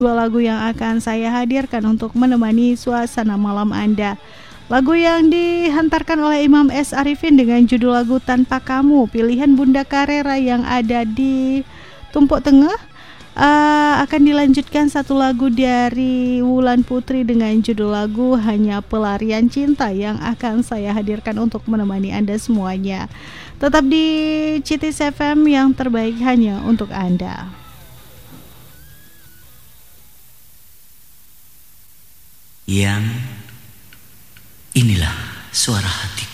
Dua lagu yang akan saya hadirkan untuk menemani suasana malam Anda. Lagu yang dihantarkan oleh Imam S. Arifin dengan judul lagu Tanpa Kamu, pilihan Bunda Karera yang ada di Tumpuk Tengah. Akan dilanjutkan satu lagu dari Wulan Putri dengan judul lagu Hanya Pelarian Cinta yang akan saya hadirkan untuk menemani Anda semuanya. Tetap di Citis FM yang terbaik hanya untuk Anda. Yang inilah suara hatiku.